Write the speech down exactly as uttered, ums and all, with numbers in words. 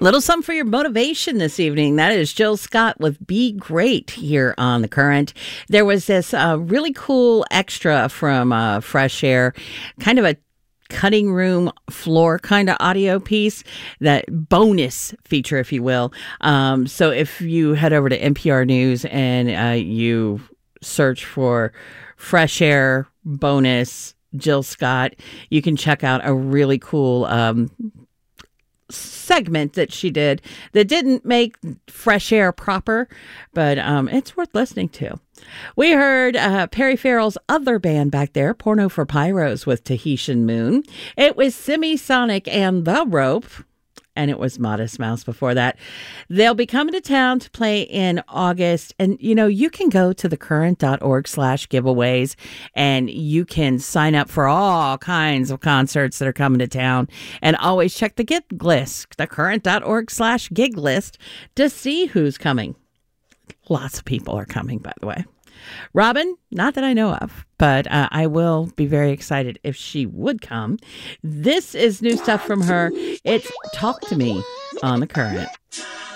Little something for your motivation this evening. That is Jill Scott with Be Great here on The Current. There was this uh, really cool extra from uh, Fresh Air, kind of a cutting room floor kind of audio piece, that bonus feature, if you will. Um, so if you head over to N P R News and uh, you search for Fresh Air bonus Jill Scott, you can check out a really cool um segment that she did that didn't make Fresh Air proper, but um, it's worth listening to. We heard uh, Perry Farrell's other band back there, Porno for Pyros with Tahitian Moon. It was Semisonic and The Rope, and it was Modest Mouse before that. They'll be coming to town to play in August. And, you know, you can go to thecurrent.org slash giveaways and you can sign up for all kinds of concerts that are coming to town. And always check the gig list, thecurrent.org slash gig list, to see who's coming. Lots of people are coming, by the way. Robin, not that I know of, but uh, I will be very excited if she would come. This is new stuff from her. It's Talk to Me on The Current.